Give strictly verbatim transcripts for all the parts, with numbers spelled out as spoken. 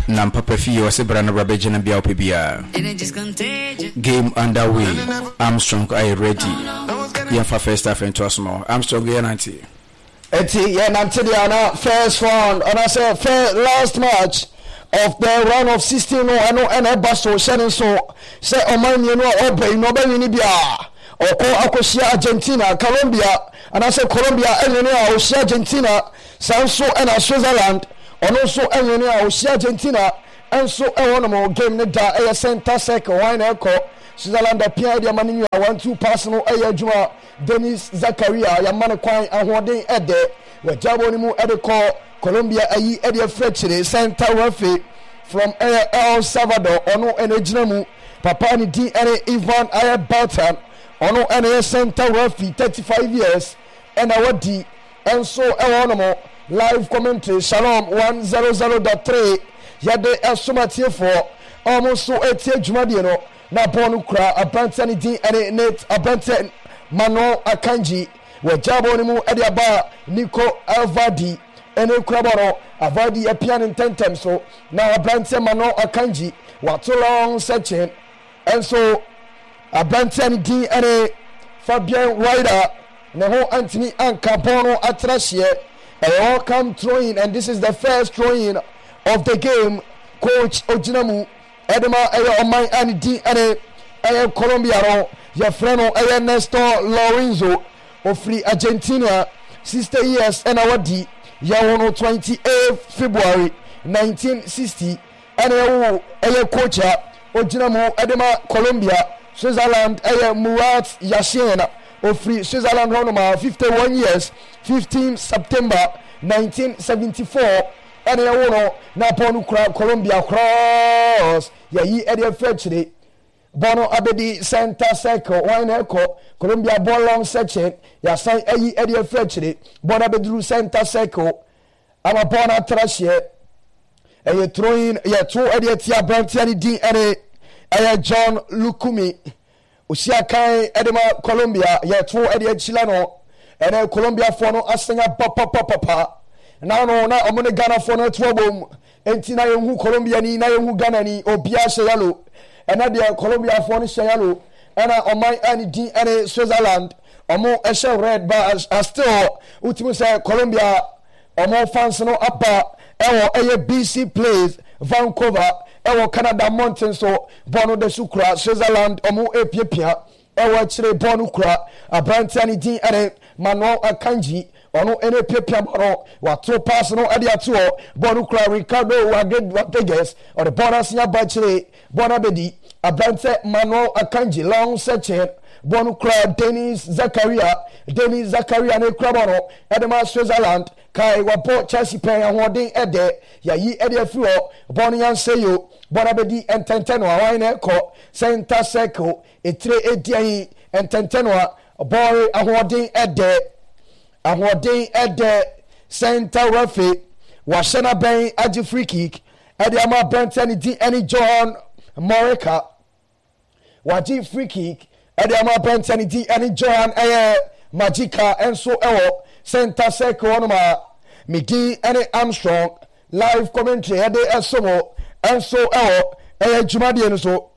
Nampa Pefi was a brand of Rabajana Biao Pibia. Game underway. Armstrong, are you ready? Yeah, for first half and two more. Armstrong, yeah, ninety. Eti, yeah, ninety, yeah, first round. And I said, first, last match of the round of sixteen. No, I know, and I bust so, Shannon, so, say, oh, my, you know, oh, but no, baby, Nibia, or Akosia, Argentina, Colombia, and I said, Colombia, and you know, Osia, Argentina, Sanso, and Switzerland. And also, and you know, Argentina, and so a one more game da a center second, wine echo, Switzerland, a Pierre Diamania, one two personal a Juma, Dennis Zakaria, Yamanaquine, and one day at there, where Jabonimu at the call, Colombia, a ye Eddie Fletcher, Santa Rafi from El Salvador, Ono and Ejinamu, Papani D and Ivan Aya Barton, Ono and Santa Rafi, thirty-five years, and our D, and so a one more. Live commentary, Shalom one hundred point three. Yade Esumati for almost so eighty Jumadino. Na Bonu Kra, a Brantani D and Net, a Brantan Mano Akanji, where Jabonimu Ediaba, Nico Alvadi, and Krabano, Avadi a pian in ten times. So now a Brantan Mano Akanji, what too long searching, and so a Brantan D and Fabian Ryder, Neho Anthony and Capono Atrashie. A welcome throw-in, and this is the first throw-in of the game. Coach Ojinamu, Edema, Ayo, and D, and Ayo, Colombia, your friend, Ayo, Nestor Lorenzo, of free Argentina, sister years, and our D, Yawono, twenty-eighth February, nineteen sixty, and Ayo, Ayo, Coach Ojinamu, Edema, Colombia, Switzerland, Ayo, Murat Yashena. Of free Switzerland, Ronoma, fifty-one years, fifteenth September nineteen seventy-four, and I want Naponu Colombia cross. Ya ye Eddie Fletcher, Bono Abedi Center Circle, Wine Echo, Colombia ball long section, ya say Eddie Eddie Fletcher, Bono Abedru Center Circle, I'm a Bona Trashe, and you throw in ya two Eddie Tia Brantiani D and a John Lukumi. Usiakai Edema Colombia, ya two Eddie Chilano, and a Colombia phono Asenga Papa Papa. Now, no, now I'm gonna Ghana phono twobum, and Tina who Colombia ni, na who Ghana ni, or Bia Shayalo, and Nadia Colombia phono Shayalo, and I on my any D and a Switzerland, or more a shell red, but I still, Utimusa Colombia, or more fans no upper, or A B C plays, Vancouver. Ewo Canada Mountain so Bono de Sucra, Switzerland, Omo Epiepia, Ewo Chile Bono Kra, a Brantani D and Manuel Akanji, Ono Ene Pepia Bono, what two personal Adiatuo, Bono Kra, Ricardo Rodriguez, or the Bonasia Bachile, Bonabedi, a Brante Manuel Akanji, long searching, Bono Kra, Dennis Zakaria, Dennis Zakaria, and Crabono, Edema Switzerland. Kai wapo Chelsea pay and holding Ede, ya ye Eddie Fluo, Bonian Sayo, Bonabedi and Tentenwa, Wine Echo, Santa Seco, a tre Edi and Tentenwa, a boy a holding Ede, a holding Ede, Santa Rafi, Washana Bay, Adi free kick, Ediama Bentani D, any John Morica, Waji free kick, Ediama Bentani D, any John Air Magica, and so ever. Center Circle Onoma, Midi and Armstrong, live commentary, Ade Esomo, and so El, Aya Jumadian so.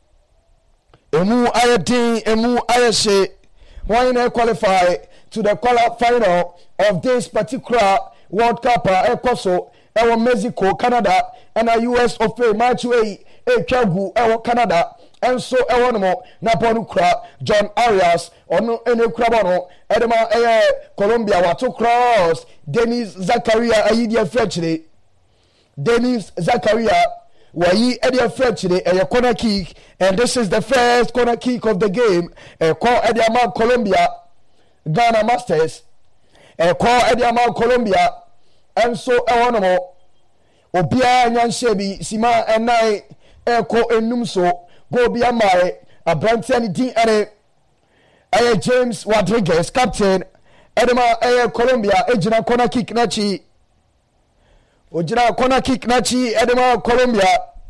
Emu Ayati, Emu Ayashe, why not qualify to the quarter final of this particular World Cup, Ecoso, El Mexico, Canada, and a U S of A, March A, A Kagu, El Canada. And so Ewonomo, Naponu Kra, John Arias, Ono Ene Krabano, Edema Air, Colombia, Watu Cross, Dennis Zakaria, Aidia Fletcher, Dennis Zakaria, Wayi Edia Fletcher, a corner kick, and this is the first corner kick of the game, a call Ediama Colombia, Ghana Masters, a call Ediama Colombia, and so Ewonomo, Obia Nyanshebi, Sima and Nai, Eko Enumso. Go be a mare, a Brantiani D and a James Rodriguez, captain, Edema Air Colombia, Ejina corner kick Nachi, Ojina corner kick Nachi, Edema Colombia.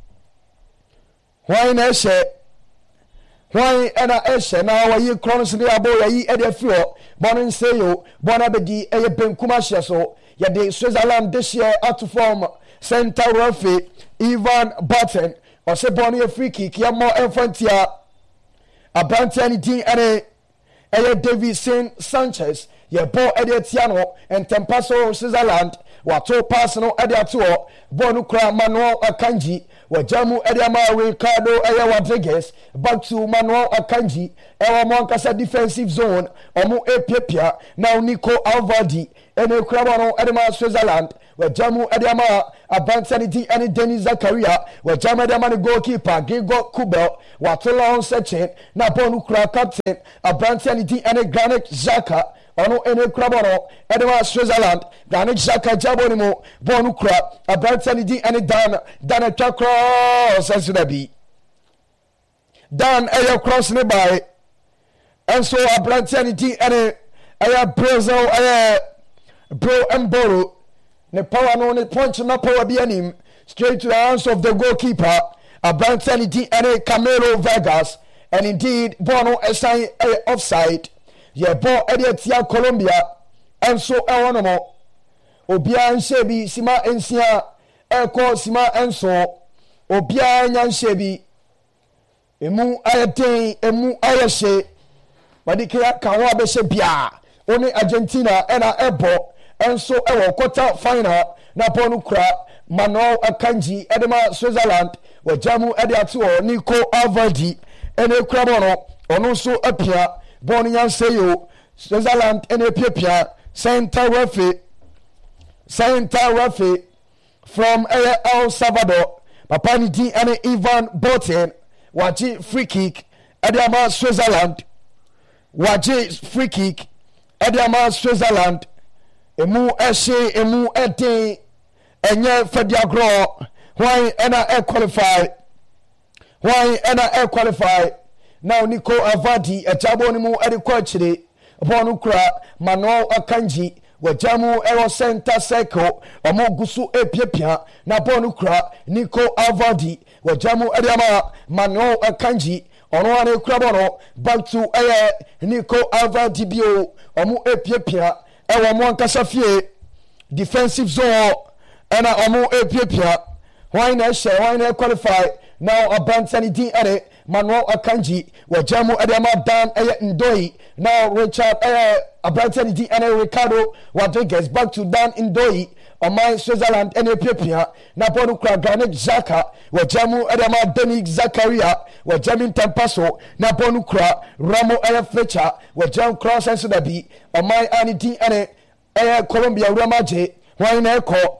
Why Neshe? Why Anna Eshe? Now, you cross the Aboya, ye Eddie Flo, Bonin Sayo, Bonabedi, a Ben Kumasha, so, yet the Switzerland this year out to form center referee Ivan Barton ɔsɛ bɔɔl no yɛ free kick yɛ mmɔ ɛmfantia aberanteɛ ne din ɛne ɛyɛ Davidson Sanchez yɛ bɔɔl ɛde atia no ntɛmpa so Switzerland wato pass no ɛde ato hɔ bɔɔl no kura Manuel Akanji wɔgya mu ɛde ama Ricardo ɛyɛ Rodriguez back to Manuel Akanji ɛwɔ mo ankasa defensive zone ɔmo epiapia na Nico Alvardi ɛne kura bɔɔl no ɛde ma Switzerland wɔgya mu ɛde ama aberanteɛ ne din ɛne Denis Zakaria wɔgya mu ɛde ama ne goalkeeper Gregor Kubel wato long section na bɔɔl no kura captain aberanteɛ ne din ɛne Granit Xhaka ɔno ɛne kura bɔɔl no ɛde ma Switzerland Granit Xhaka gya bɔɔl no mu bɔɔl no kura aberanteɛ ne din ɛne Dan Dan atwa cross ɛnso da bi Dan ɛyɛ cross ne bae ɛnso aberanteɛ ne din ɛne ɛyɛ Brazil ɛyɛ Bro Mboro ne power no ne punch na power bi anim straight to the hands of the goalkeeper aberanteɛ ne din ɛne Camilo Vegas and indeed bɔɔl no ɛsan ɛyɛ offside yɛ bɔɔl ɛde atia Colombia ɛnso ɛwɔ no mo obiara nhyɛ bi sima nsia ɛkɔ sima ɛnso obiara nya nhyɛ bi emu ayɛ den emu ayɛ hye wɔde kira ka ho abɛhyɛ bia one Argentina ɛna ɛbɔ ɛnso ɛwɔ quarter final na bɔɔl no kura Manuel Akanji ɛde ma Switzerland wɔgya mu ɛde ato hɔ Nico Alvardi ɛna ekura bɔɔl no ɔno nso apia bɔɔl no nyansa yi o Switzerland ɛna epiapia center referee center referee from ɛyɛ El Salvador papa ne din ɛne Ivan Barton wagye free kick ɛde ama Switzerland wagye free kick ɛde ama Switzerland emu ɛhye emu ɛden ɛnyɛ fɛdi agorɔ hwan ɛna ɛqualify hwan ɛna ɛqualify now Nico Alvardi ɛgya bɔɔl no mu ɛde kɔ akyire bɔɔl no kura Manuel Akanji wɔgya mu ɛwɔ center circle ɔmo gu so epiapia na bɔɔl no kura Nico Alvardi wɔgya mu ɛde ama Manuel Akanji ɔno ara ekura bɔɔl no back to ɛyɛ Nico Alvardi bio ɔmo epiapia ɛwɔ mo ankasa fie defensive zone ɛna ɔmo epiapia hwan na ɛhyɛ hwan na qualify now aberanteɛ ne din ɛne Manuel Akanji wɔgya mu ɛde ama Dan ɛyɛ Ndoi now Richard ɛyɛ aberanteɛ ne din ɛne Ricardo Rodriguez back to Dan Ndoi ɔman Switzerland ɛne epiapia na bɔɔl no kura Granit Xhaka wɔgya mu ɛde ama Denis Zakaria wɔgya mu ntampa so na bɔɔl no kura Ramo ɛyɛ Fletcher wɔgya mu cross ɛnso dabi ɔman a ne din ɛne ɛyɛ Colombia wuramagye hwan na ɛkɔ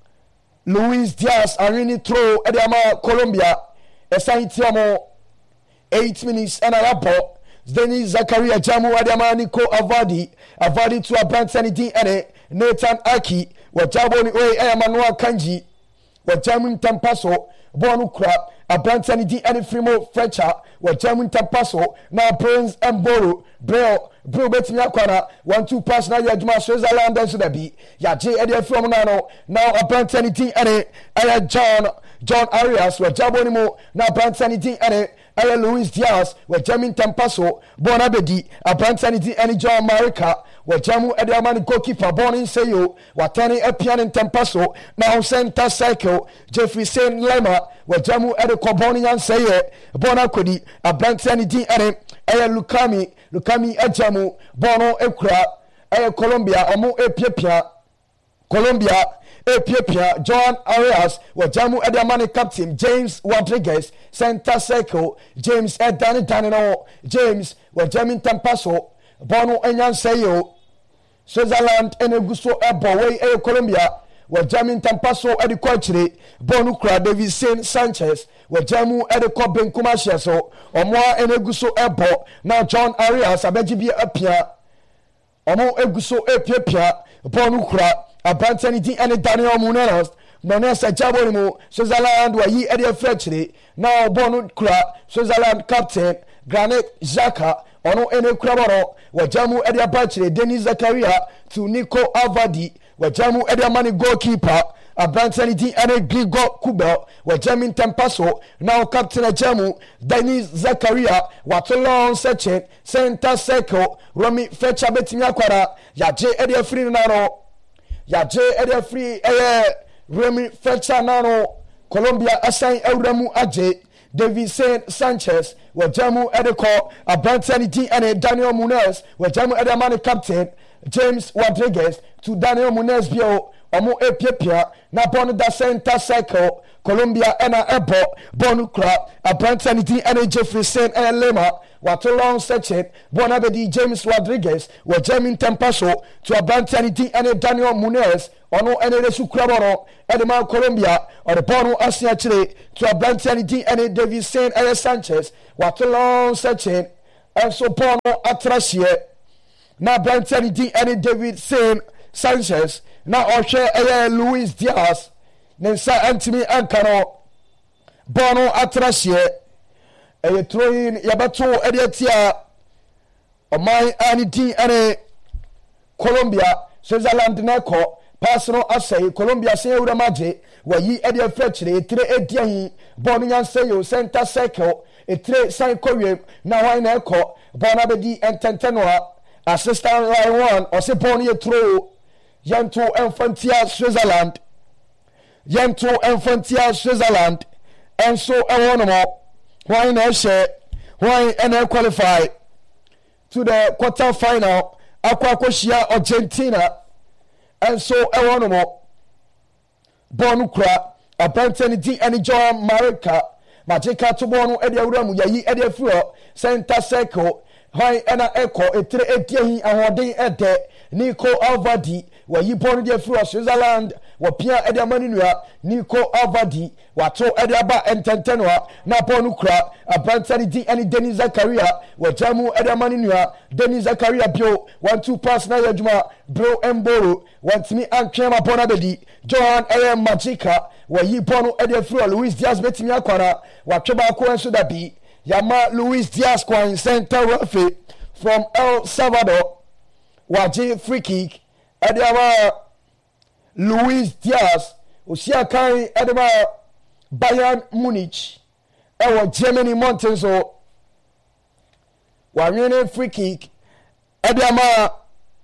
Luis Diaz arini throw ɛde ama Colombia ɛsan ti ɔmo eight minutes ɛna yabɔ Denis Zakaria jamu ɛde ama Nico Alvardi Alvardi to aberanteɛ ne din ɛne Nathan Aki wɔgya bɔɔl no oye ɛyɛ Manuel Akanji wɔgya mu ntampa so bɔɔl no kura aberanteɛ ne din ɛne Frimo Fletcher wɔgya mu ntampa so na Prince Mboro Brel Brel betumi akwana one two pass na yɛ adwuma Switzerland nso dabi yagye ɛde afiri ɔmo nano na aberanteɛ ne din ɛne ɛyɛ John John Arias wɔgya bɔɔl no mu na aberanteɛ ne din ɛne ɛyɛ Luis Diaz wɔgya mu ntampa so bɔɔl no abɛdi aberanteɛ ne din ɛne John Marika wɔgya mu ɛde ama ne goalkeeper bɔɔl no nsɛ yi o watane apia ne ntampa so na on center cycle Jeffrey Saint Lema wɔgya mu ɛde kɔ bɔɔl no nyansa yɛ bɔɔl no akɔdi aberanteɛ ne din ɛne ɛyɛ Lukami Lukami agya mu bɔɔl no ekura ɛyɛ Colombia ɔmo epiapia Colombia epiapia John Arias wɔgya mu ɛde ama ne captain James Rodriguez center circle James ɛdane dane no James wɔgya mu ntampa so bɔɔl no enyansa yi o Switzerland ɛna egu so ɛbɔ wei ɛyɛ Colombia wɔgya mu ntampa so ɛde kɔ akyire bɔɔl no kura Davidson Sanchez wɔgya mu ɛde kɔ benkum ahyɛ so ɔmo a ɛna egu so ɛbɔ na John Arias abɛgye bi apia ɔmo egu so epiapia bɔɔl no kura aberanteɛ ne din ɛne Daniel Munoz Munoz agya bɔɔl no mu Switzerland wɔyi ɛde afiri akyire na bɔɔl no kura Switzerland captain Granit Xhaka ɔno ɛna ekura bɔɔl no wɔgya mu ɛde aba akyire Denis Zakaria to Nico Alvardi wɔgya mu ɛde ama ne goalkeeper aberanteɛ ne din ɛne Gregor Kubel wɔgya mu ntampa so na captain agya mu Denis Zakaria wato long section center circle Romy Fletcher betumi akwara yagye ɛde afiri ne nano yagye ɛde afiri ɛyɛ Remy Fletcher Nano, Colombia assign Euramu Aje, David Saint Sanchez, where Jamu Edeko, a Brantanity and Daniel Munez, where Jamu Edamani captain, James Rodriguez, to Daniel Munez Bio, Omo Epia, Napon da center cycle, Colombia and a Ebo, Bonukra, a Brantanity and Jeffrey Saint and Lema, what a long section, Bonabedi James Rodriguez, where Jamin Tempaso, to a Brantanity and Daniel Munez, Ono ene resu kraboro edema Colombia or the bono asia chile to a Brantanity and David Saint and Sanchez what a long searching and so bono atrasie na Brantanity and David Saint Sanchez na oshe eye Luis Diaz nensa antimi ankano bono atrasie eye throwing yabato ediatia o my anity and Colombia Switzerland nako personal assay Colombia say uramaje wa yi e de fetchire etire edian bonu nyanse yo center circle etire san kowem na wan na ekọ bona bedi ententenoa assistant line one or se bonu ye throw yanto infantia Switzerland yanto infantia Switzerland and so e mo wan na share wan and qualify to the quarter final akwa koshia Argentina. And so I want to know Bonukra, a Brantanity and John Marika, Majika to Bono Edia Ramu, Yayi Edia Furo, Santa Seco, High Anna Echo, a three eighty and one day at day, Nico Alvadi, where you born the Furo, Switzerland, where Pia Edia Manua, Nico Alvadi, Wato Ediaba and Tantanoa, Naponukra, a Brantanity and Denis Zakaria, where Jamu Edia Manua, Denis Zakaria Bio, one two pass Nayajuma, Bro Mboro. Want me and Kema Bonabedi, Johan A M Majika, where ye bono Edia Fro, Luis Diaz Betimia Kwana, what Tobacco and Sudabi, Yama Luis Diaz Kwan, Center Rafi, from El Salvador, Waji free kick, Ediama Luis Diaz, Usia Kai Edema Bayern Munich, our Germany Mountains, or Wamine free kick, Ediama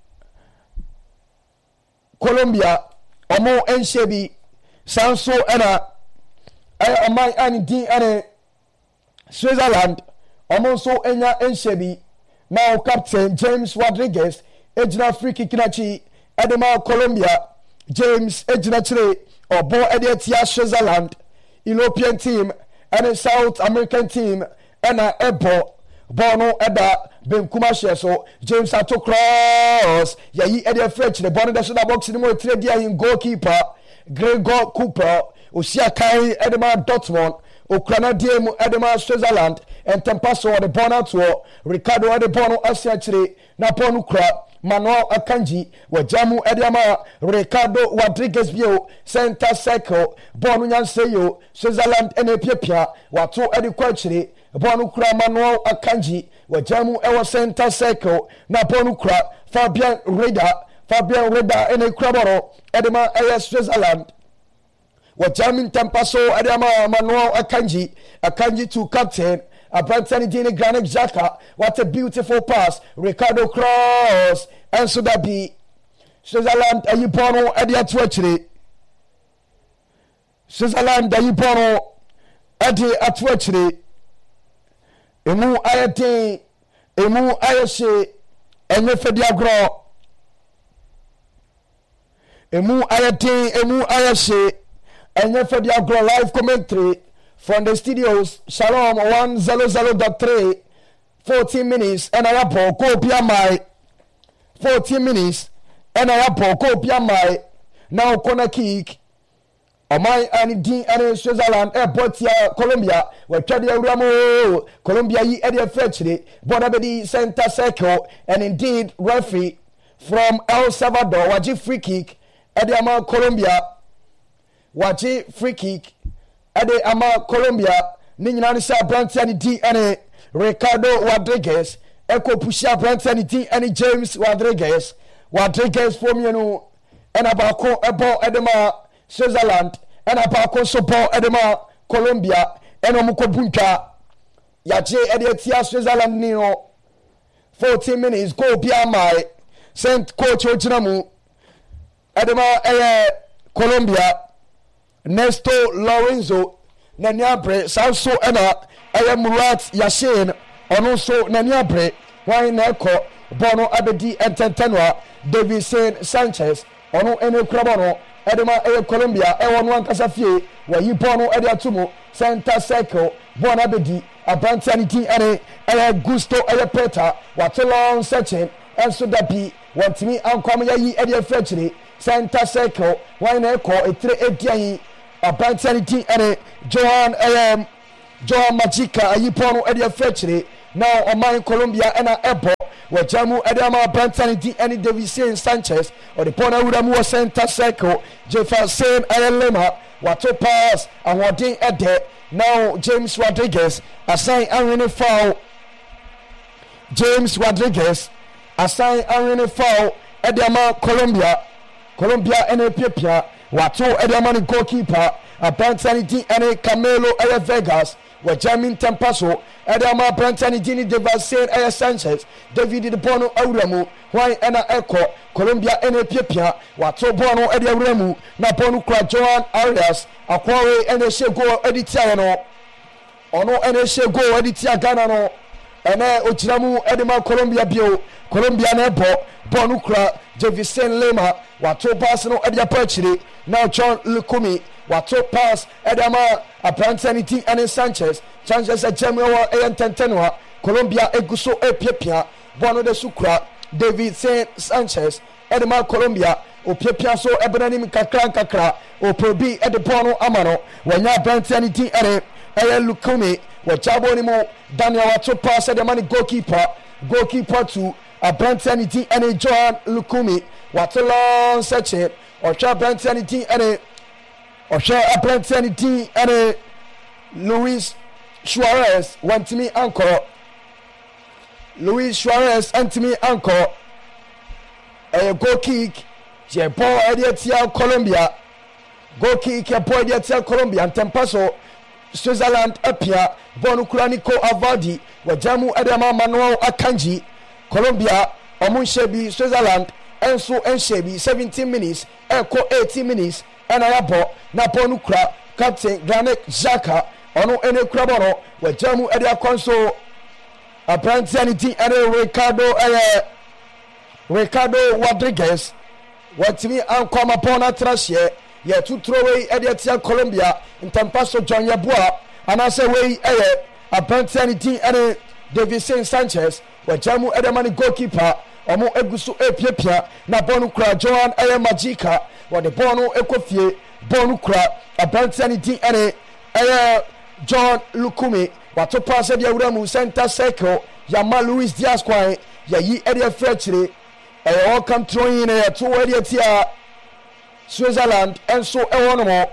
Colombia, Omo Enshebi, Sanso Ena, Amai Ani Di Ane, Switzerland, Omo So Enya Enshebi, now Captain James Rodriguez, Ejina Friki Kinachi, Edema Colombia, James Ejina Chile, or Bo Edietia Switzerland, European team, and a South American team, and a Ebo, Bono Eda. Ben Kumashe so James Ato cross ya yi Eddie French the bonnet that box in more trade in goalkeeper Gregor Cooper Osia Kai Edema Dortmund Ukraina Diem Edema Switzerland and Tempaso the bonnet to Ricardo Adebono Asiachire Naponu Kra Manuel Akanji wa Jamu Edema Ricardo Rodriguez Bio center circle Bonu Nyanseyo Switzerland and Epia Wato Edikwachi Bonukra Manuel Akanji wa Jamu Ewa center circle na Bonukra Fabian Reda Fabian Reda ene Kraboro Edema Ewa Switzerland wa Jamin Tempaso Edema Manuel Akanji Akanji to captain a Brantanity Dini Granit Xhaka. What a beautiful pass. Ricardo cross and so that be Switzerland and you bono Edia Twitchery Switzerland and you bono Edia Twitchery Emu ayate, emu ayase, enye fediagro. Emu ayate, emu ayase, enye fediagro. Live commentary from the studios. Shalom one zero zero dot three. Fourteen minutes and I ball go pia my. Fourteen minutes and I ball go pia my. Now corner kick. Amai ani din ani Switzerland airport ya Colombia we twade awramo Colombia yi e de fetchire Bonabedi center circle and indeed referee from El Salvador waji free kick e de ama Colombia waji free kick e de ama Colombia ni nyina ni sa brand ani din ani Ricardo Rodriguez e ko pushia brand ani din ani James Rodriguez Rodriguez for me no and abako e ball e de ma Switzerland and a park also ball Edema Colombia and Omuko Bunka Yaje Ediatia Switzerland Nino fourteen minutes go be my Saint Coach Ochinamu Edema eh, Colombia Nesto Lorenzo Naniabre Sanso Ena I am Murat Yashin Onoso Naniabre why Neko Bono Abedi Ententenwa David Saint Sanchez Ono Ene Krabono Edema E Colombia E one one Kasafie where you Bono Ediatumo Center Circle Bon Abedi Abantanity Ene E Gusto E Peta Watolon Searching and so that be want me Uncommon Yi Edia Fetchery Center Circle why Neko E three eight Abantanity Ene Johan um Johan Majika Ayipono Edia Fetchery now on my Colombia and a Ebo where Jamu Edama Bantanity and David Sanchez or the Pona Udamu Center Circle Jefferson Ayalema Wato Pass and Wading Ede now James Rodriguez assign Irene Foul James Rodriguez assign Irene Foul Edama Colombia Colombia and Pipia Wato Edamani goalkeeper Abantanity and Camelo Aya Vegas where Jamin Tempaso Edama Brantani Dini Devasain Aya Sanchez David de Bono Auramu why Ena Echo Colombia Ene Pipia Wato Bono Edia Remu na Bonu Kra Joan Arias Akware Ene Shego Editiano Ono Ene Shego Editia Ghana no Ene Ochiramu Edema Colombia Bio Colombia Nebo Bonu Kra Jevisen Lema Wato Basino Edia Perchiri now John Lukumi Wato pass Edama Abantanity and Sanchez Sanchez a Jamuwa and Tentenwa Colombia Eguso Epia Bono de Sucra David Saint Sanchez Edema Colombia O Pia so Ebenanim Kakran Kakra O Probi at the Bono Amano Wanya Abantanity and Aya Lukumi Wajabonimo Daniel Wato pass Edamani goalkeeper goalkeeper to Abantanity and Johan Lukumi Wato long searching or Abantanity and Osha Abantanity and Luis Suarez want me uncle Luis Suarez and me uncle a goal kick je ball Ediatia Colombia goal kick a boy Ediatia Colombia and Tempaso Switzerland Apia Bonu Kranico Avadi Wajamu Adama Manuel Akanji Colombia Omunshebi Switzerland and so and Shebi seventeen minutes Echo eighteen minutes and I bought Naponu Kra, Captain Granit Xhaka, Ono Ene Krabono, where Jamu Edia Conso, a Brantanity and Ricardo uh, Ricardo Rodriguez, what to me Uncom upon a trash here, yet to throw away Ediatia Colombia in Tampaso John Yabua, and I say way a Brantanity and David Saint Sanchez, where Jamu Edamani goalkeeper, Omo Egusu Epia, Nabonu Kra, Johan Aya Majika. What the Bono Ekofie, Bonu Kra, Abantanity and a John Lukumi, what to pass at Yamu Center Circle, Yama Luis Diaz Quine, Yayi Edia Fetchery, a all come throwing in a two Ediatia Switzerland, and so Ewonomo.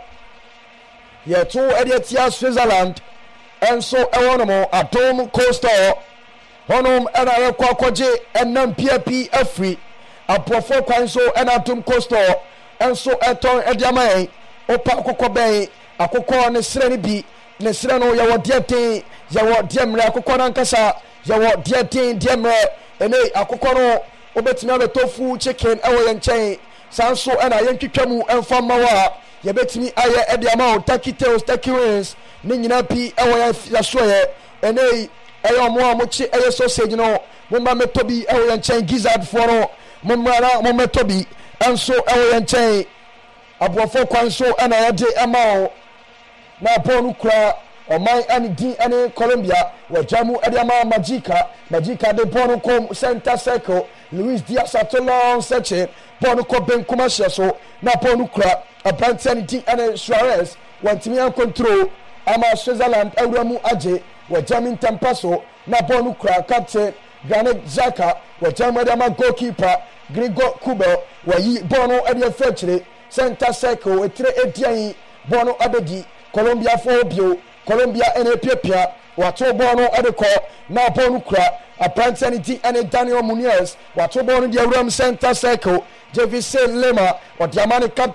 Ye two Ediatia Switzerland, and so Ewonomo, a Dome Coastal, Honum and I Quaquaje, and Nam P P Free, a Profo Quinso and a Dome Coastal. And so Eton Ediamai, Opa Cocobe, a coco and a serenibi, Nesreno, Yawa Diatin, Yawa Diemra, Coconancasa, Yawa Diatin, Diemra, and a cocono, Obetina tofu, chicken, away and chain, Sanso and a Yankee Camu and Famawa, Yabetini Aya Ediamau, Taki Tails, Taki Rings, Ninapi, away Lassoye, and a Ayamoa Mochi, a sausage, you know, Mumma Metobi, away and chain, Gizzard for Mumma Mometobi. And so I and Chay Abuafo Kwanso and I de Amao na Bonu Kra or my and D and Colombia where Jamu Ediama Majika Majika de Bono Com Center Circle Luis Diaz Atolon Seche Bono Co Ben Commercial so na Bonu Kra Abantanity and Suarez want me and control Ama Switzerland Euramu Aje where Jamin Tampaso na Bonu Kra Captain Granit Xhaka where Jamu Ediama goalkeeper Gregor Kubel where ye Bono Edia Fetchery Center Circle with three eighty Bono Abedi Colombia Phobio Colombia and Pipia Wato Bono Edeco now Bonu Kra Abantanity and Daniel Munez Wato Bono the Ram Center Circle Jevison Lema or Diamani Captain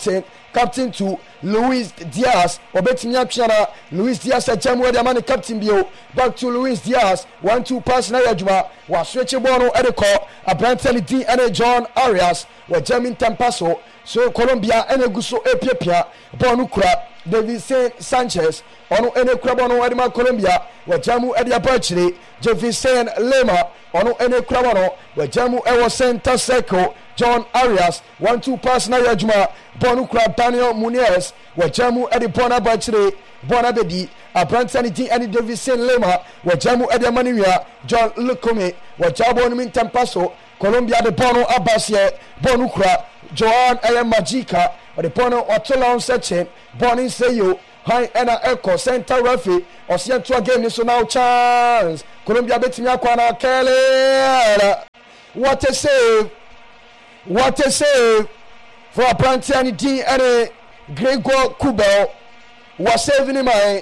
captain to Luis Diaz. Obetimi Atwiana, Luis Diaz Ajamu de man captain bio. Back to Luis Diaz. one two pass na Yajuma. Wa switch ball no edeko. Abrantani D and John Arias. Wa Jamin Tampaso. So Colombia ene guso epiepia. Bonu kura Davison Sanchez. Ono ene kura bono edema Colombia. Wa Jamu edia Bachiri. Jefferson Lema. Ono ene kura bono. Wa Jamu ewo center circle. John Arias. one two pass na Yajuma. Bonu kura Daniel Munez. Wa Jamu edi bona Bachiri. Bona bedi. Abrantani D and Davison Lema. Wa Jamu edia Manuia. John Lukome. Wa Jabo Nimin Tampaso. Colombia de bono Abasie. Bonu kura Joan Aya Magica, or the Pono or Tolan section, Bonnie Sayo, High Anna Echo, Center Referee, or Central Game is now chance. Colombia Betimia Kwana Kelly. What a save! What a save for a Plantiani D and a Gregor Kubel was saving him. My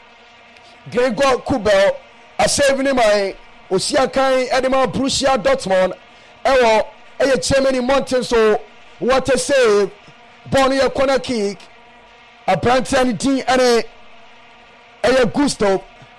Gregor Kubel, a saving him. My Osiakai Edema Borussia Dortmund, Ewo, a chairman in Mountain so. What a save! Bonnie a corner kick. A Plantiani D and a a Gusto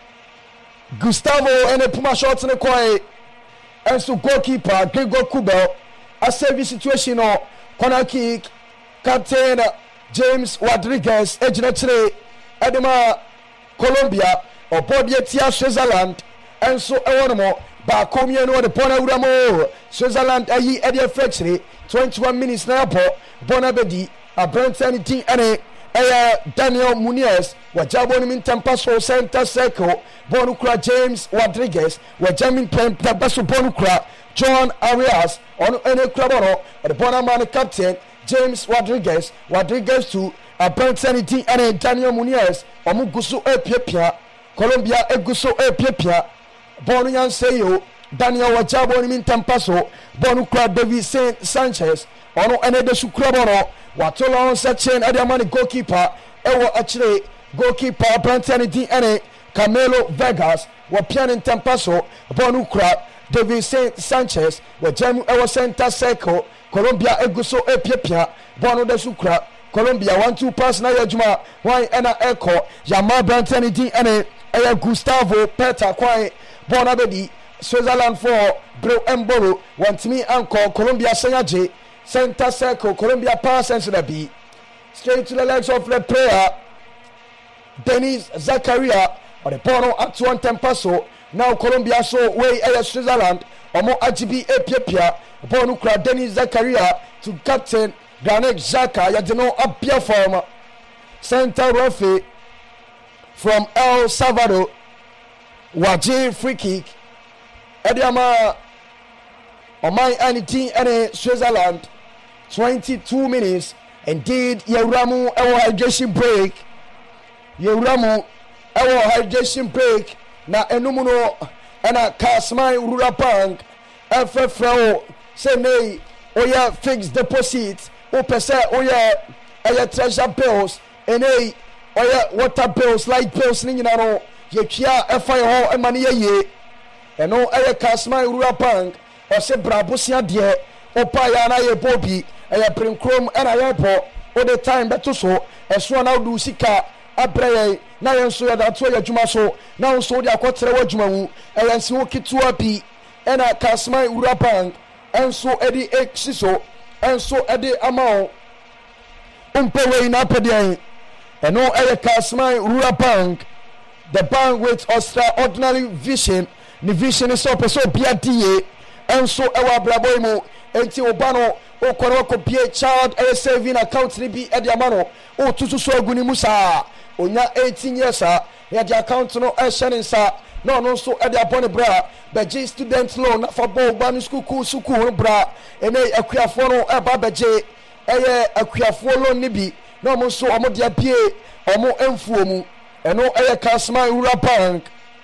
Gustavo and a Puma shots in the coin. And so goalkeeper Gregor Kubel. A save situation or corner kick. Captain James Rodriguez. Ejinetri Edema Colombia or Bodietia Switzerland. And so a one more. Bakomia no the Bona Uramo Switzerland ayi Eddie Fletchery twenty-one minutes na po Bonabedi a Brentani D and a Daniel Munez wa Jabo Nimin Tampaso center circle Bonukra James Rodriguez wa Jamin Tampaso Bonukra John Arias on any Crabono the Bonaman captain James Rodriguez Rodriguez to a Brentani D and a Daniel Munez Omugusu Epiepia Colombia Eguso Epiepia Bonu yan seyo Daniel Wajabo ni Tampaso Bonu kra Davison Sanchez ono ene de sukra bono watola on section adamani goalkeeper ewo achire goalkeeper Brantani D ene Camelo Vegas wa pianin Tampaso Bonu kra Davison Sanchez wa jamu ewo center circle Colombia eguso epiepia Bonu de sukra Colombia one two pass na yajuma why ena echo Yama Brantani D ene eya Gustavo Peter kwai Bonabedi, Switzerland for Bro Mbolo, want me uncle Colombia Senyaje, center circle, Colombia pass and the B. Straight to the legs of the player, Denis Zakaria, or the Bono up to one Tampaso. Now Colombia so way air Switzerland, or more R G B Epiepia, Bonukra Denis Zakaria to Captain Granek Zaka, Yadino Apia form, center referee from El Salvador. Waje free kick Ediama Omai Anity and Switzerland twenty-two minutes indeed Yeramu our hydration break Yeramu our hydration break na enumuno ana Kasmai Urura Bank F F O say nay oya fixed deposit o pesa oya oya treasure bills and hey oya water bills light bills ni nyina Yekia F I ho emani ye eno eye Kasmai Urura Bank o se brabosia de opa ya na ye bobi eye prinkrom ena ye po o the time beto so eso na do sika abreye na ye nso ya da to ya dwuma so na nso de akotere wa dwuma hu eye nsi wo kitua bi ena Kasmai Urura Bank enso edi exiso enso edi amao umpewe na pedian eno eye Kasmai Urura Bank the bank with extraordinary vision the vision is so so biadie enso ewa blaboy mu enti obano o kono ko pie child a saving account ni bi e de amano o tutu so aguni musa onya eighteen years a ya the account no e shene sa no no so e de abone bra beje student loan for bo gbanu school school school bra ene akuafo no e ba beje eye akuafo loan ni bi no mo so omo de apie omo emfuo mu eno eye Kasmai Urura Bank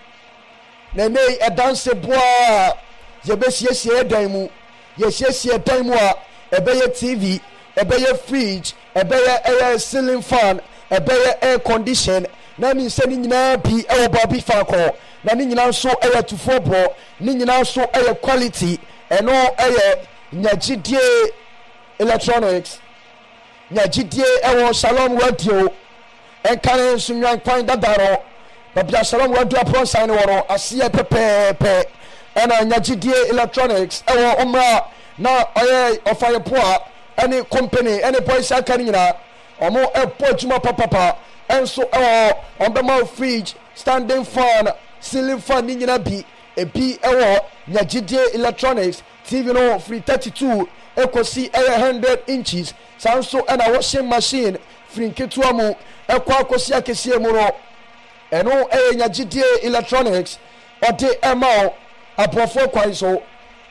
na nei e dance boa je be siesie edan mu ye siesie edan mu a ebeye T V ebeye fridge ebeye air ceiling fan ebeye air condition na mi se ni nyina bi e wo ba bi fa ko na ni nyina so eye to four bro ni nyina so eye quality eno eye nyagidie electronics nyagidie ewo Shalom Radio enkane sunyan kwan dadaro babia Shalom Radio apron sign woro asiye pepepe ena nyagidie electronics ewo omra na oye ofaye poa any company any boys akani nyina omo epo juma papa enso ewo ombema fridge standing fan ceiling fan nyina bi ebi ewo nyagidie electronics T V no free thirty-two ekosi one hundred inches sanso ena washing machine free nketua mu ekwa akosi akesie mu ro eno eye nyagidie electronics ode emao aprofo kwan so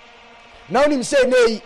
now nim say nei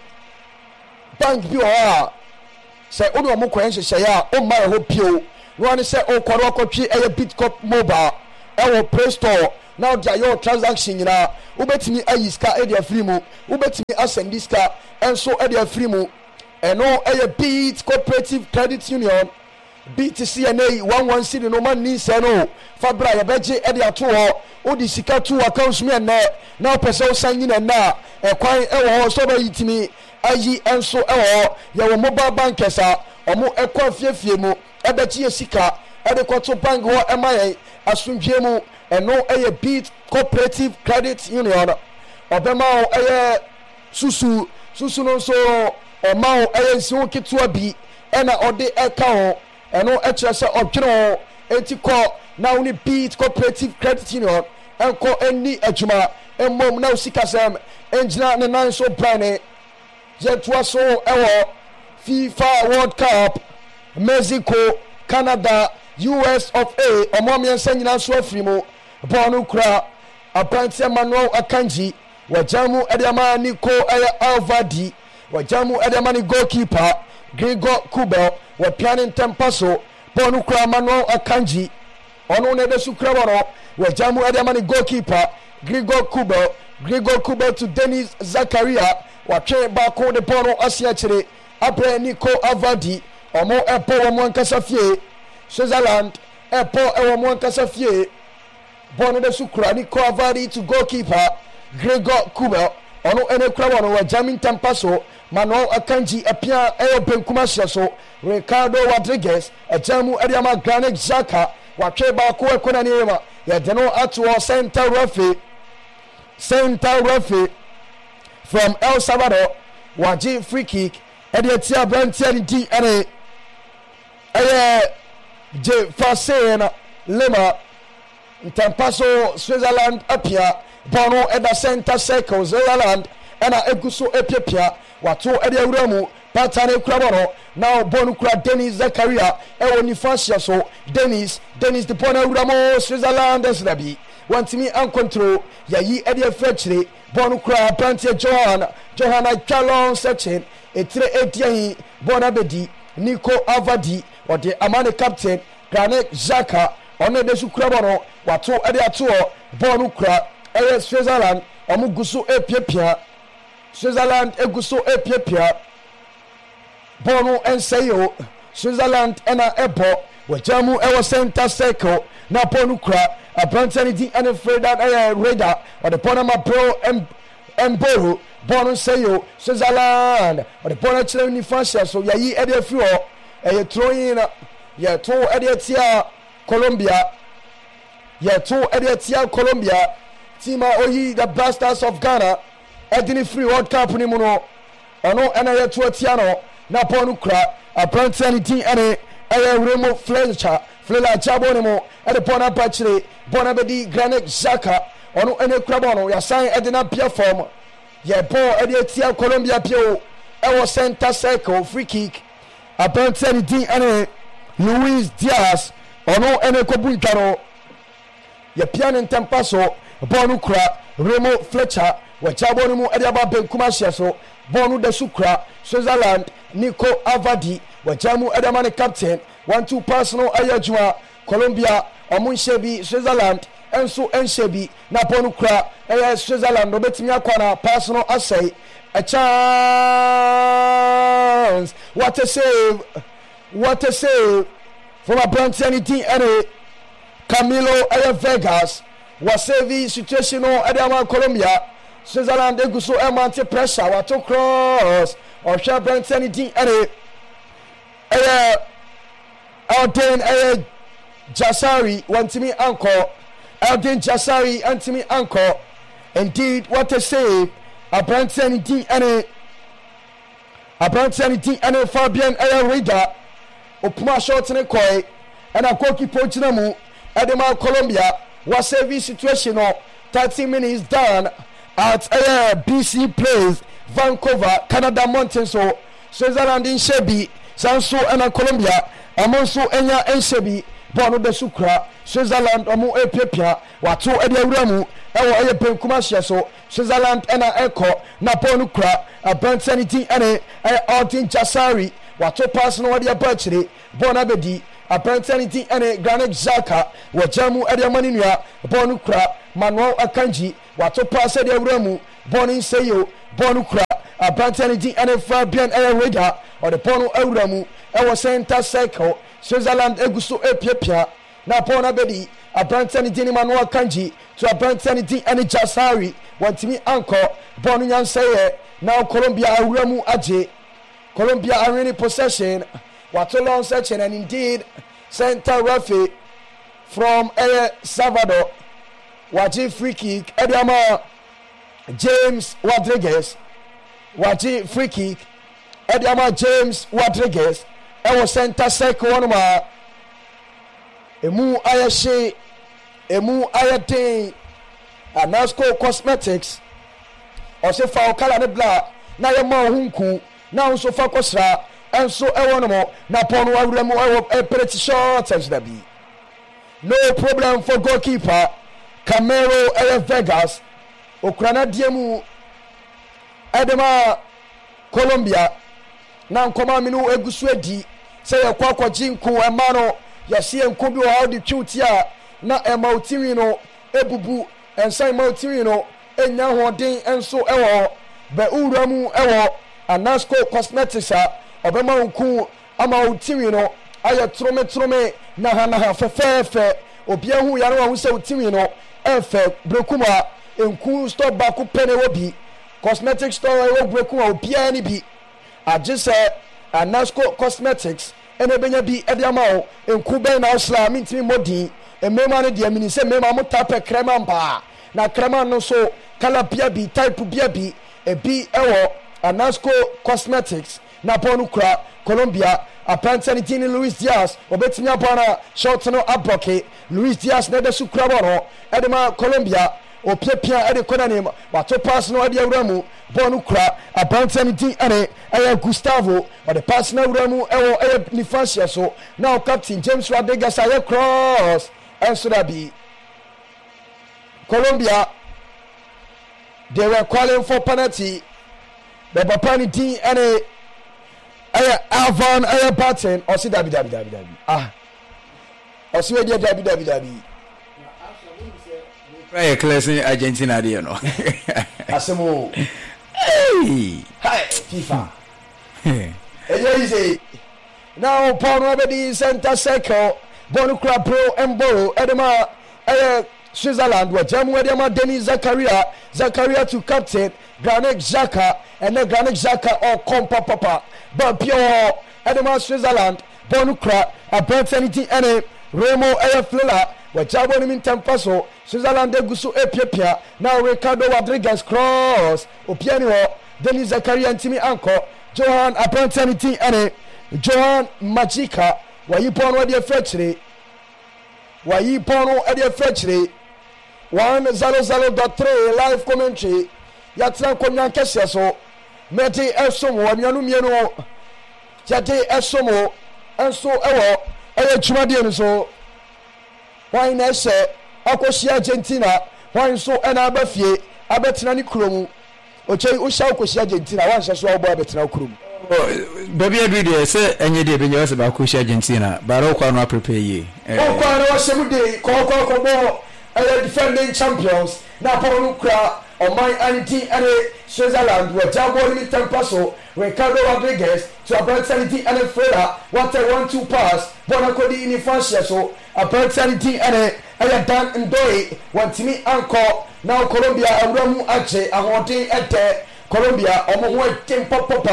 bank bi o a say onu o mo kwan hyehyɛ ya o ma ho pio no ani say o kwaro akotwe eye Bitcoin mobile ewo Play Store now dia your transaction nyina ubetimi ayi ska e dia free mu ubetimi asend ska enso e dia free mu eno eye Beat Cooperative Credit Union B T C N A one one city no man ni se no fabra ya beje e dia to ho odi sika to account me na na person san nyina na e kwan e wo so ba yitimi ayi enso e wo ya wo mobile bank esa omo e kwa fiefie mu e beje sika e de kwato bank ho e maye asundwe mu eno eye Beat Cooperative Credit Union obema eye susu susu no so oma eye nsi ketua bi ena ode eka ho eno ekire se odwene enti ko na uni Beat Cooperative Credit Union enko eni adwuma emmom na usika sem enjina ne nan so brane je toa so ewo FIFA World Cup Mexico Canada U S of A omom yen sanyina so afrimo bonu kura apante Manuel Akanji wajamu ediama Nico aya Alvadi wajamu ediama ni goalkeeper Gregor Kubel wa pianin tempaso bonu kura Manuel Akanji onu ne de sukra woro wajamu ediama ni goalkeeper Gregor Kubel Gregor Kubel to Dennis Zakaria wa twe ba ko de bonu asia kire abre Nico Alvadi omo epo wo mo nkasa fie Switzerland epo ewo mo nkasa fie bono de sukra ni Alvadi to goalkeeper Gregor Kubel ono ene kura wono wa Jamin Tampaso Manuel Akanji apia eyo benkuma so Ricardo Rodriguez ajamu ediama Granit Xhaka wa twe ba ko ekona ni ema ya deno atwo center referee center referee from El Salvador waji free kick ediatia brantia ni D N A eye je Fasena Lima Tampaso Switzerland apia bono eda center circle Switzerland ena eguso epiapia wato ede awuramu patane kurabono now bonu kura Dennis Zakaria ewo ni fasia so Dennis Dennis de bono awuramo Switzerland esnabi wantimi an control yayi ede afechire bonu kura Pantia Johan Johanna Chalon section etire edian bona bedi Nico Alvadi or the Amani captain Granit Xhaka on the Sukrabono wato ede ato bonu kura eye Switzerland omuguso epiapia Switzerland eguso epiapia bono ensayo Switzerland ena ebo wajamu ewo center circle na bonu kura abrantani di ene Freda eye radar or the Panama Pro Emboro bono ensayo Switzerland or the bono chile ni fascia so yayi ede afiwo eye throwing ya to ede tia Colombia ya to ede tia Colombia Tima Oyi the Blasters of Ghana edini free World Cup ni muno ono ena ya to tiano na bonu kra abrantani din ene eye Remo Fletcher Fletcher bonu mo ede bona bachire bona bedi Granit Xhaka ono ene kra bono ya sign edina pia form ye ball ede tia Colombia pio ewo center circle free kick abrantani din ene Luis Diaz ono ene kobuntaro ye piano ntempaso bonu kra Remo Fletcher wachabonu mu ede aba benkuma so bonu de sukra Switzerland Nico Alvadi wajamu ede mani captain one two personal ayajuma Colombia omunshebi Switzerland enso enshebi na bonu kra eye Switzerland obetimi akwana personal assay a chance what a save what a save from a brand anything any Camilo eye Vegas was saving situational Adama Colombia Switzerland eguso emante pressure wato cross or sharp brand anything any ɛyɛ Eldin ɛyɛ Jasari wantimi anko Eldin Jasari antimi anko. Indeed, what a save. Abranten di ane Abranten di ane Fabian ɛyɛ Rida opuma short ne koi and a goalkeeper gyinamu Edema Colombia was a situation of thirty minutes done at uh, B C Place, Vancouver, Canada Mountains, so Switzerland in Shebi, Sanso and Colombia, Amonso Enya and Shebi, Bono de Sucra, Switzerland, Omo Epia, Watu Ediamu, Ewa Epe Kumashia, so Switzerland and Echo, Naponukra, a burnt sanity and a Altin Jasari, Watu Personal Edia Birchly, Bonabedi. Apparently, any Granite Zaka, what Jamu Ediamania, Bonukra, Manuel Akanji, what to pass at Remu, Bonin Sayo, Bonukra, apparently, any Fabian Air Radar, or the Pono Euramu, our center cycle, Switzerland Eguso Epia, Napona Bedi, apparently, Manuel Kanji, to apparently, any Jasari, want to me uncle, Bonian Saye, now Colombia Remu Aje, Colombia are in possession. What a long section, and indeed, center referee from El Salvador, Waji free kick, Ediama James Rodriguez, Waji free kick, Ediama James Rodriguez, Ewo center circle one ma, Emu Ayashe, Emu Ayate, Anasco Cosmetics, Ose Faukala de Bla, Nayama Hunku, now so Fakosra. And so I want more. Napon Waramo a pretty short as the be. No problem for goalkeeper. Camero L Vegas. Okrana Diemu Edema Colombia. Now come on, Minu Eguswedi. Say a quaco jinku and mano. Yasi and Kubu how the chutia. Na a Mautimino, Ebubu, and Sai Mautimino, and Yahodin and so ever. Be Uramu ever. And Nasco Cosmetics. Obama unku ama utimi no aya trome trome na ha na ha fefefe obia hu yare wa hu se utimi no efe brekuma enku store back pene obi cosmetic store wo brekuma obia ni bi agise Anasco Cosmetics ene benya bi e dia ma o enku ben na osla mintimi modin emema ne dia mini se mema mo tape crema mpa na crema no so kala bia bi type bia bi e bi ewo Anasco Cosmetics Naponukra, Colombia, apparently Luis Diaz, Obetina Pana, Shotano Abroke, Luis Diaz, Neda Sucraboro, Edema, Colombia, O Pepia, Ede Conanim, Wato Personal Edia Ramu, Bonukra, apparently Ane, Aya Gustavo, or the Personal Ramu, Ewo Aya Nifancia, so now Captain James Rodriguez, Aya Cross, and so that be Colombia, they were calling for penalty, the Bapani D and a Aya Alvan Aya Patton or see Dabi Dabi Dabi Dabi ah or see where Dabi Dabi Dabi Prayer class in Argentina, you know. Asemo hey hi FIFA hey easy now Paul Robedi center circle Bonukra Pro and Boro Edema Aya Switzerland where Jamu Edema Denis Zakaria Zakaria to captain Granit Xhaka and then Granit Xhaka or Compa Papa but pure Edema Switzerland Bonukra apparently any Remo Ayaflula where Jabon in Tempaso Switzerland de Gusu Epia now Ricardo Rodriguez cross Opiano Denis Zakaria and Timmy Anko Johan apparently any Johan Magica where you pon where the fetchery where you pon at the fetchery one zero zero dot three live commentary Yatra Konya Kessia so Meti Esomo Mianu Miano Jate Esomo and so ewo Ewe Chumadian so why Nese Akoshi Argentina why so and Abafie Abetina Nikrumu Oche Usha Koshi Argentina one so about Betina Krum Baby every day say any day when you ask about Koshi Argentina but all can prepare ye oh kwa no some day ko ko ko mo defending champions na Ponukra on my anti and Switzerland where Jabon in Tempaso Ricardo Rodriguez to apparently and Freda what a one two pass Bonacodi in Francia so apparently and a Dan and Doy one Timmy Anko now Colombia and Ramu Ache and one day at Colombia on my team papa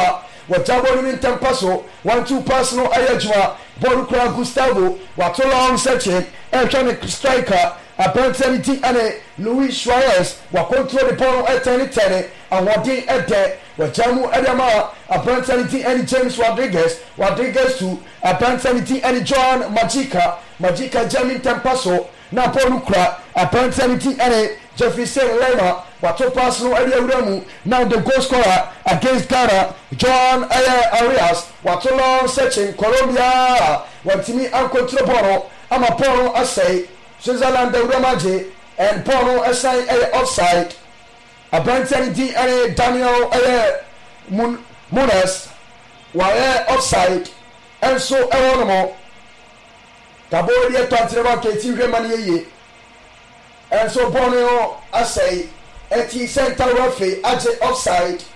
wɔgya bɔɔl no ntɛmpa so one two pass no ayɛ adwuma bɔɔl kura Gustavo wato long searching ɛretwa ne striker aberanteɛ no ti ɛne Luis Suarez wakontrol de bɔɔl no ɛtɛne tɛne ahoɔden ɛdɛ wɔgya mu ɛde ama aberanteɛ no ti ɛne James Rodriguez Rodriguez to aberanteɛ no ti ɛne Joan Magica Magica gya ne ntɛmpa so na bɔɔl no kura aberanteɛ no ti ɛne Jefferson Lema wato pass no ɛde awura mu now the goal scorer against Ghana John Ayer Arias wato long searching Colombia wɔntumi ankontrol bɔɔl no ama bɔɔl no asɛe Switzerland awura mu agye and bɔɔl no ɛsan ɛyɛ offside aberanteɛ no di ɛne Daniel ɛyɛ Munoz wɔyɛ offside ɛnso ɛwɔ no mo dabɔɔl yɛ tɔ akyerɛ ma kɛnti hwɛ ma no yɛyie and so bɔɔl no asɛe ɛti center referee agye offside